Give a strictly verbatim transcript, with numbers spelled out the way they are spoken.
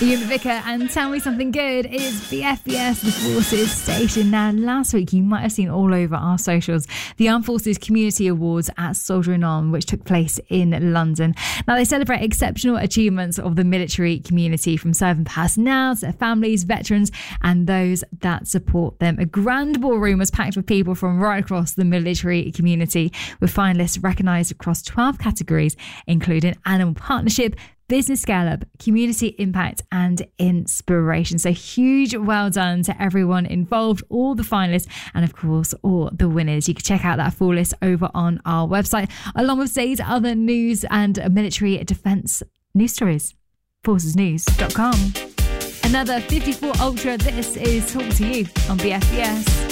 Ian Vicker and Tell Me Something Good is B F B S, the Forces station. Now, last week you might have seen all over our socials the Armed Forces Community Awards at Soldiering On, which took place in London. Now, they celebrate exceptional achievements of the military community, from serving personnel to their families, veterans, and those that support them. A grand ballroom was packed with people from right across the military community, with finalists recognised across twelve categories, including animal partnership, business scale-up, community impact and inspiration. So huge well done to everyone involved, all the finalists, and of course all the winners. You can check out that full list over on our website, along with today's other news and military defence news stories. forces news dot com. Another fifty-four Ultra. This is Talk to You on B F B S.